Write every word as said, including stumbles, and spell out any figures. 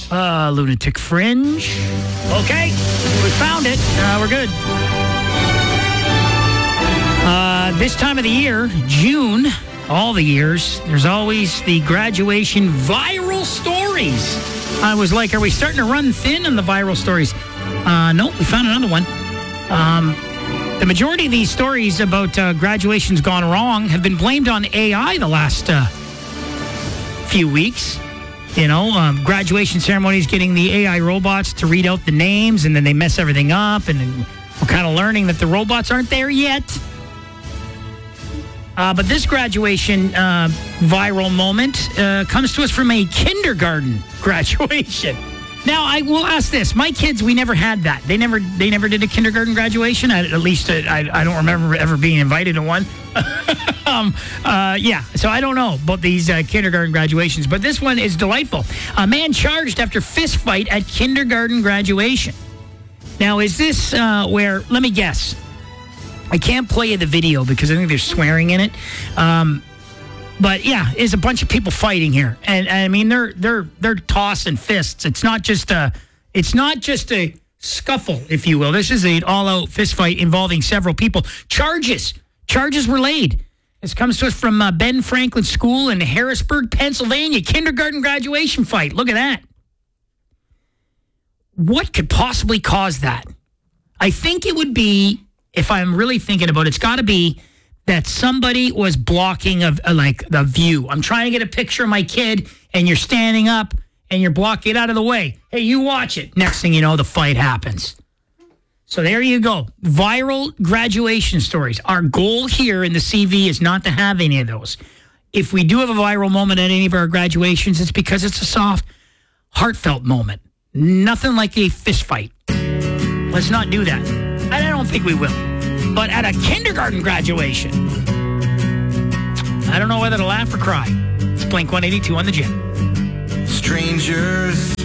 Uh, Lunatic Fringe. Okay, we found it. Uh, we're good. Uh, this time of the year, June, all the years, there's always the graduation viral stories. I was like, are we starting to run thin on the viral stories? Uh, no, we found another one. Um, the majority of these stories about uh, graduations gone wrong have been blamed on A I the last uh, few weeks. You know, um, graduation ceremonies getting the A I robots to read out the names, and then they mess everything up, and then we're kind of learning that the robots aren't there yet. Uh, but this graduation uh, viral moment uh, comes to us from a kindergarten graduation. Now, I will ask this: my kids, we never had that. They never, they never did a kindergarten graduation. I, at least, I, I don't remember ever being invited to one. um, uh, yeah, so I don't know about these uh, kindergarten graduations, but this one is delightful. A man charged after fist fight at kindergarten graduation. Now, is this uh, where? Let me guess. I can't play you the video because I think there's swearing in it. Um, but yeah, there's a bunch of people fighting here, and, and I mean they're they're they're tossing fists. It's not just a it's not just a scuffle, if you will. This is an all-out fist fight involving several people. Charges charges were laid. This comes to us from uh, Ben Franklin School in Harrisburg, Pennsylvania. Kindergarten graduation fight. Look at that. What could possibly cause that? I think it would be. If I'm really thinking about it, it's got to be that somebody was blocking of uh, like the view. I'm trying to get a picture of my kid, and you're standing up and you're blocking it out of the way. Hey, you watch it. Next thing you know, the fight happens. So there you go. Viral graduation stories. Our goal here in the C V is not to have any of those. If we do have a viral moment at any of our graduations, it's because it's a soft, heartfelt moment. Nothing like a fist fight. Let's not do that. I don't think we will. But at a kindergarten graduation, I don't know whether to laugh or cry. It's Blink one eighty-two on the Jet. Strangers.